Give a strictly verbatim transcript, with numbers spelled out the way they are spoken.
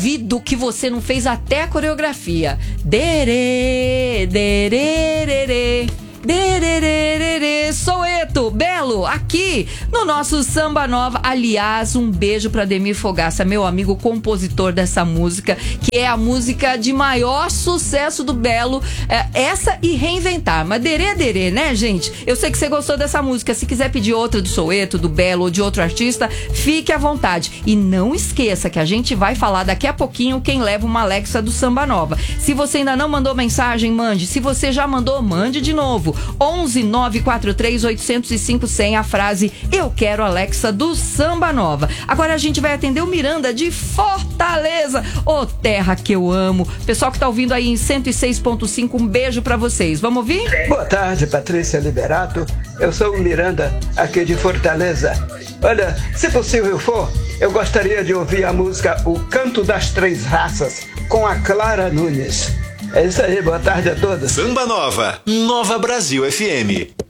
duvido que você não fez até a coreografia. Derê, derê, derê. Dererê, Soweto, Belo, aqui no nosso Samba Nova. Aliás, um beijo para Ademir Fogaça, meu amigo compositor dessa música, que é a música de maior sucesso do Belo, é, essa e Reinventar. Mas derê, derê, né, gente? Eu sei que você gostou dessa música. Se quiser pedir outra do Soweto, do Belo ou de outro artista, fique à vontade. E não esqueça que a gente vai falar daqui a pouquinho quem leva uma Alexa do Samba Nova. Se você ainda não mandou mensagem, mande. Se você já mandou, mande de novo. onze nove quatro três oito zero cinco zero zero, a frase "Eu quero Alexa" do Samba Nova. Agora a gente vai atender o Miranda de Fortaleza. Ô, oh, terra que eu amo. Pessoal que tá ouvindo aí em cento e seis ponto cinco, um beijo pra vocês. Vamos ouvir? Boa tarde, Patrícia Liberato. Eu sou o Miranda, aqui de Fortaleza. Olha, se possível for, eu gostaria de ouvir a música O Canto das Três Raças, com a Clara Nunes. É isso aí, boa tarde a todos. Samba Nova, Nova Brasil F M.